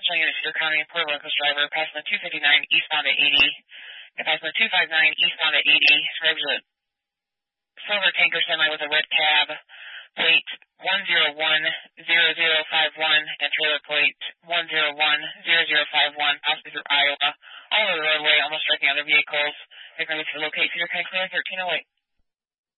National Unit Cedar County, Port Royal driver, passing the 259 eastbound at 80. And passing the 259 eastbound at 80, survivors a silver tanker semi with a red cab, plate 1010051, and trailer plate 1010051, possibly through Iowa, all over the roadway, almost striking other vehicles. They're going to locate Cedar County Clear 1308.